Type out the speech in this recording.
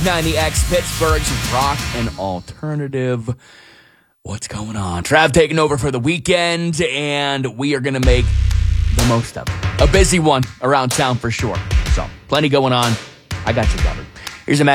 90X, Pittsburgh's rock and alternative. What's going on? Trav taking over for the weekend, and we are going to make the most of it. A busy one around town for sure. So, plenty going on. I got you covered. Here's a